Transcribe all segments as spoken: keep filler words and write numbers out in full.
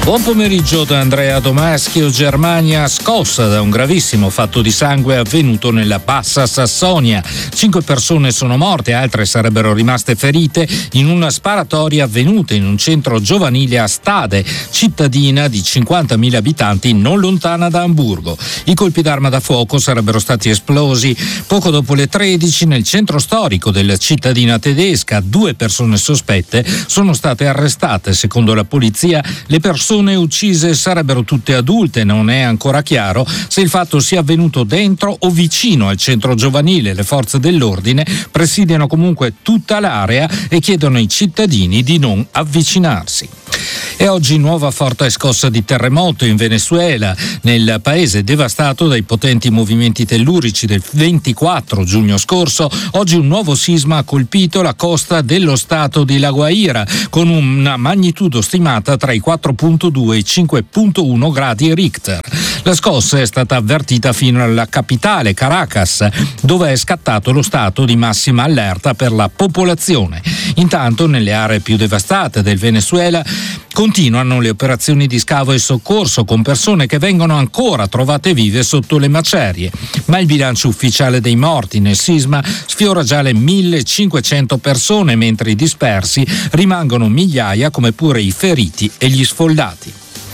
Buon pomeriggio da Andrea Domaschio. Germania scossa da un gravissimo fatto di sangue avvenuto nella Bassa Sassonia. Cinque persone sono morte, altre sarebbero rimaste ferite in una sparatoria avvenuta in un centro giovanile a Stade, cittadina di cinquantamila abitanti non lontana da Amburgo. I colpi d'arma da fuoco sarebbero stati esplosi poco dopo le tredici nel centro storico della cittadina tedesca. Due persone sospette sono state arrestate. Secondo la polizia, le persone uccise sarebbero tutte adulte. Non è ancora chiaro se il fatto sia avvenuto dentro o vicino al centro giovanile. Le forze dell'ordine presidiano comunque tutta l'area e chiedono ai cittadini di non avvicinarsi. E oggi nuova forte scossa di terremoto in Venezuela, nel paese devastato dai potenti movimenti tellurici del ventiquattro giugno scorso. Oggi un nuovo sisma ha colpito la costa dello stato di La Guaira con una magnitudo stimata tra i quattro virgola due e i cinque virgola uno gradi Richter. La scossa è stata avvertita fino alla capitale Caracas, dove è scattato lo stato di massima allerta per la popolazione. Intanto nelle aree più devastate del Venezuela continuano le operazioni di scavo e soccorso con persone che vengono ancora trovate vive sotto le macerie, ma il bilancio ufficiale dei morti nel sisma sfiora già le millecinquecento persone, mentre i dispersi rimangono migliaia, come pure i feriti e gli sfollati.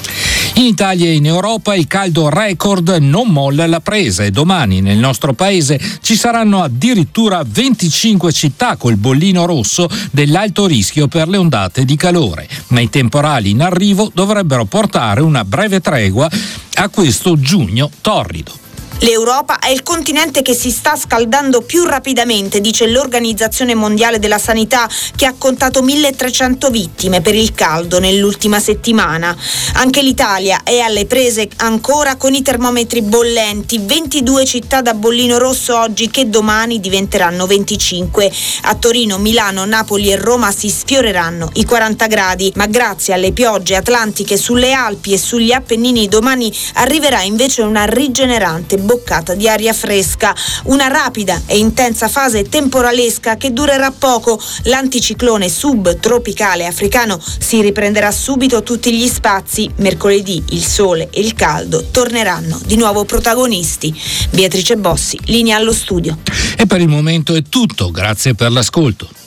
In Italia e in Europa il caldo record non molla la presa e domani nel nostro paese ci saranno addirittura venticinque città col bollino rosso dell'alto rischio per le ondate di calore, ma i temporali in arrivo dovrebbero portare una breve tregua a questo giugno torrido. L'Europa è il continente che si sta scaldando più rapidamente, dice l'Organizzazione Mondiale della Sanità, che ha contato milletrecento vittime per il caldo nell'ultima settimana. Anche l'Italia è alle prese ancora con i termometri bollenti, ventidue città da bollino rosso oggi che domani diventeranno venticinque. A Torino, Milano, Napoli e Roma si sfioreranno i quaranta gradi, ma grazie alle piogge atlantiche sulle Alpi e sugli Appennini domani arriverà invece una rigenerante boccata di aria fresca, una rapida e intensa fase temporalesca che durerà poco. L'anticiclone subtropicale africano si riprenderà subito tutti gli spazi. Mercoledì il sole e il caldo torneranno di nuovo protagonisti. Beatrice Bossi, linea allo studio. E per il momento è tutto, grazie per l'ascolto.